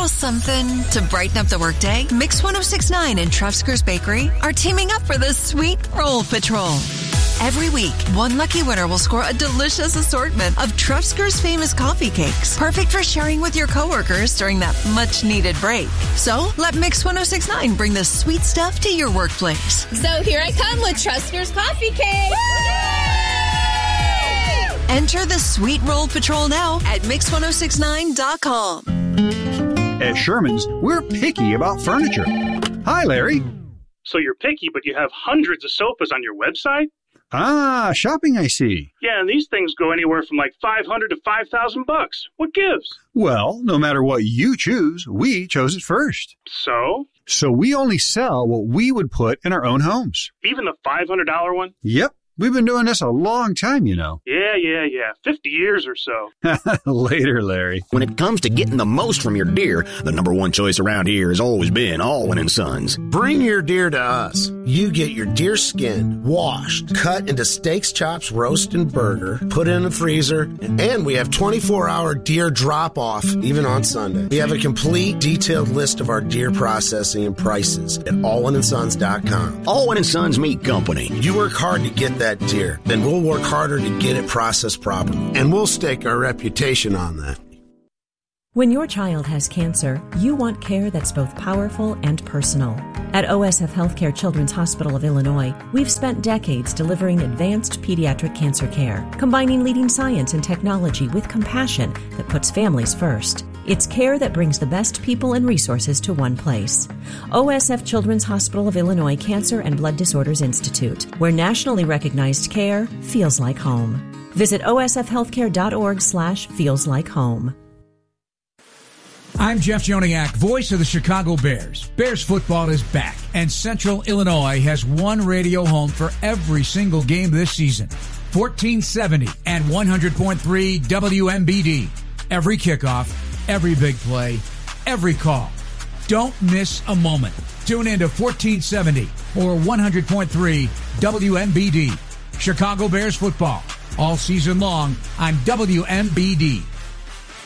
little something to brighten up the workday? Mix 106.9 and Trafsker's Bakery are teaming up for the Sweet Roll Patrol. Every week, one lucky winner will score a delicious assortment of Trafsker's famous coffee cakes, perfect for sharing with your coworkers during that much-needed break. So, let Mix 106.9 bring the sweet stuff to your workplace. So here I come with Trafsker's coffee cake. Woo! Enter the Sweet Roll Patrol now at Mix1069.com. At Sherman's, we're picky about furniture. Hi, Larry. So you're picky, but you have hundreds of sofas on your website? Ah, shopping, I see. Yeah, and these things go anywhere from like $500 to $5,000. What gives? Well, no matter what you choose, we chose it first. So? So we only sell what we would put in our own homes. Even the $500 one? Yep. We've been doing this a long time, you know. Yeah. 50 years or so. Later, Larry. When it comes to getting the most from your deer, the number one choice around here has always been Allwyn & Sons. Bring your deer to us. You get your deer skin washed, cut into steaks, chops, roast, and burger, put in the freezer, and we have 24-hour deer drop-off, even on Sunday. We have a complete, detailed list of our deer processing and prices at allwynsons.com. Allwyn & Sons Meat Company. You work hard to get that deer, then we'll work harder to get it processed properly, and we'll stake our reputation on that. When your child has cancer, you want care that's both powerful and personal. At OSF Healthcare Children's Hospital of Illinois, we've spent decades delivering advanced pediatric cancer care, combining leading science and technology with compassion that puts families first. It's care that brings the best people and resources to one place. OSF Children's Hospital of Illinois Cancer and Blood Disorders Institute, where nationally recognized care feels like home. Visit osfhealthcare.org/feelslike-home. I'm Jeff Joniak, voice of the Chicago Bears. Bears football is back, and Central Illinois has one radio home for every single game this season. 1470 and 100.3 WMBD. Every kickoff, every big play, every call. Don't miss a moment. Tune in to 1470 or 100.3 WMBD. Chicago Bears football all season long on WMBD.